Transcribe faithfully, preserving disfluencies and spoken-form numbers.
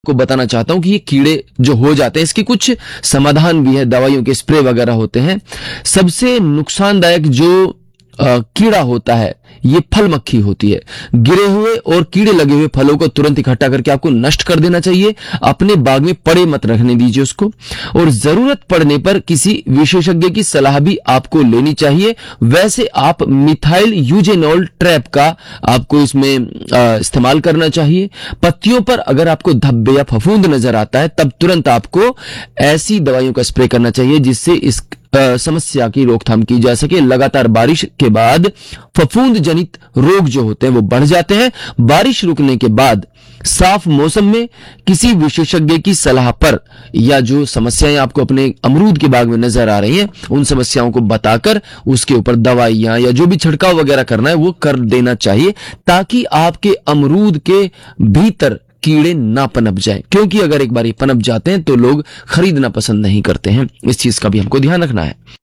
को बताना चाहता हूं कि ये कीड़े जो हो जाते हैं इसके कुछ समाधान भी है, दवाइयों के स्प्रे वगैरह होते हैं। सबसे नुकसानदायक जो अ, कीड़ा होता है ये फल मक्खी होती है। गिरे हुए और कीड़े लगे हुए फलों को तुरंत इकट्ठा करके आपको नष्ट कर देना चाहिए। अपने बाग में पड़े मत रखने दीजिए उसको, और जरूरत पड़ने पर किसी विशेषज्ञ की सलाह भी आपको लेनी चाहिए। वैसे आप मिथाइल यूजेनॉल ट्रैप का आपको इसमें अ, इस्तेमाल करना चाहिए। पत्तियों पर अगर आपको धब्बे या फफूंद नजर आता है तब तुरंत आपको ऐसी दवाइयों का स्प्रे करना चाहिए जिससे इस आ, समस्या की रोकथाम की जा सके। लगातार बारिश के बाद फफूंद जनित रोग जो होते हैं वो बढ़ जाते हैं। बारिश रुकने के बाद साफ मौसम में किसी विशेषज्ञ की सलाह पर या जो समस्याएं आपको अपने अमरूद के बाग में नजर आ रही हैं उन समस्याओं को बताकर उसके ऊपर दवाइयां या जो भी छिड़काव वगैरह करना है वो कर देना चाहिए, ताकि आपके अमरूद के भीतर कीड़े ना पनप जाएं। क्योंकि अगर एक बार ये पनप जाते हैं तो लोग खरीदना पसंद नहीं करते हैं। इस चीज का भी हमको ध्यान रखना है।